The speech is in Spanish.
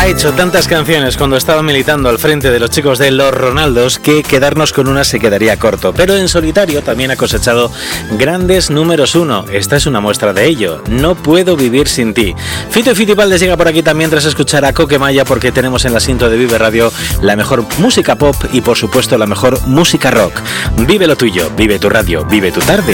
Ha hecho tantas canciones cuando estaba militando al frente de los chicos de Los Ronaldos que quedarnos con una se quedaría corto, pero en solitario también ha cosechado grandes números uno. Esta es una muestra de ello. No puedo vivir sin ti. Fito y Fitipaldi llega por aquí también tras escuchar a Coquemaya, porque tenemos en la cinta de Vive Radio la mejor música pop y por supuesto la mejor música rock. Vive lo tuyo, vive tu radio, vive tu tarde.